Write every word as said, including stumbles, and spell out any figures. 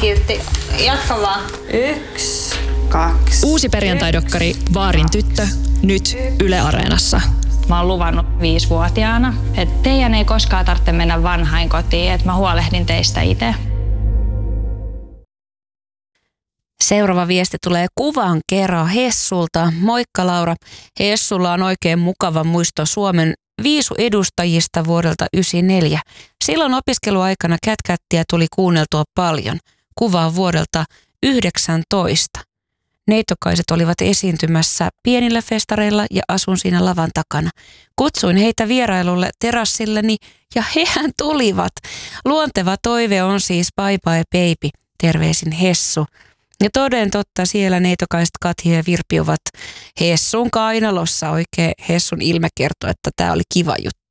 kiltti. Jatka vaan. Yksi, kaksi. Uusi perjantaidokkari Vaarin tyttö, nyt Yle Areenassa. Mä oon luvannut viisivuotiaana, että teidän ei koskaan tarvitse mennä vanhain kotiin, että mä huolehdin teistä itse. Seuraava viesti tulee kuvan kerran Hessulta. Moikka Laura. Hessulla on oikein mukava muisto Suomen viisuedustajista vuodelta yhdeksänkymmentäneljä. Silloin opiskeluaikana Cat-Catia tuli kuunneltua paljon. Kuva on vuodelta yhdeksäntoista. Neitokaiset olivat esiintymässä pienillä festareilla ja asun siinä lavan takana. Kutsuin heitä vierailulle terassilleni ja hehän tulivat. Luonteva toive on siis bye bye baby. Terveisin Hessu. Ja toden totta siellä neitokaiset Katja ja Virpi ovat Hessun kainalossa. Oikein Hessun ilme kertoo, että tämä oli kiva juttu.